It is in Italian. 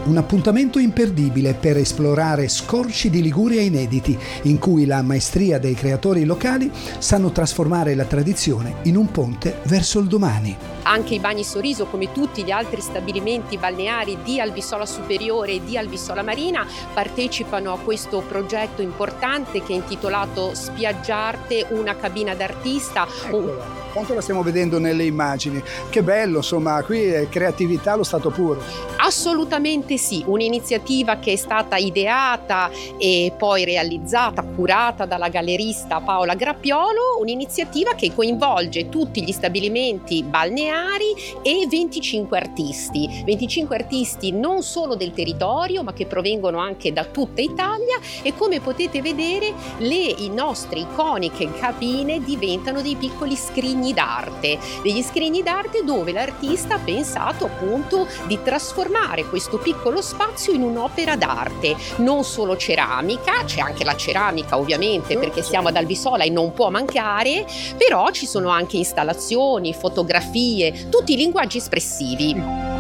un appuntamento imperdibile per esplorare scorci di Liguria inediti, in cui la maestria dei creatori locali sanno trasformare la tradizione in un ponte verso il domani. Anche i Bagni Sorriso, come tutti gli altri stabilimenti balneari di Albisola Superiore e di Albisola Marina, partecipano a questo progetto importante che è intitolato Spiaggiarte, una cabina d'artista. Eccola. Quanto la stiamo vedendo nelle immagini, che bello, insomma, qui è creatività allo stato puro. Assolutamente sì, un'iniziativa che è stata ideata e poi realizzata, curata dalla gallerista Paola Grappiolo, un'iniziativa che coinvolge tutti gli stabilimenti balneari e 25 artisti non solo del territorio ma che provengono anche da tutta Italia, e come potete vedere i nostre iconiche cabine diventano dei piccoli scrigni d'arte, degli scrigni d'arte dove l'artista ha pensato appunto di trasformare questo piccolo spazio in un'opera d'arte, non solo ceramica, c'è anche la ceramica ovviamente perché siamo ad Albisola e non può mancare, però ci sono anche installazioni, fotografie, tutti i linguaggi espressivi.